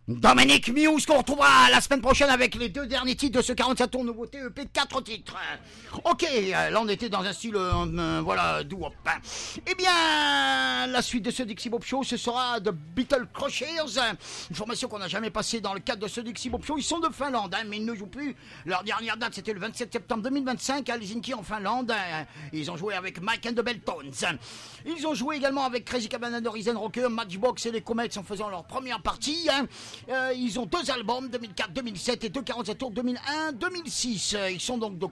Dominique Muse qu'on retrouvera la semaine prochaine avec les 2 derniers titres de ce 47 tours nouveauté EP de 4 titres. Ok, là on était dans un style voilà doo-wop. Eh bien, la suite de ce Dixie Pop Show, ce sera The Beatles Crushers. Une formation qu'on n'a jamais passée dans le cadre de ce Dixie Pop Show. Ils sont de Finlande, mais ils ne jouent plus. Leur dernière date c'était le 27 septembre 2025 à Helsinki en Finlande. Ils ont joué avec Mike and the Belltones. Ils ont joué également avec Crazy Cabana de Risen Rocker, Matchbox et les Comets en faisant leur première partie. Ils ont 2 albums, 2004-2007 et 2 47 tours 2001-2006. Ils sont donc de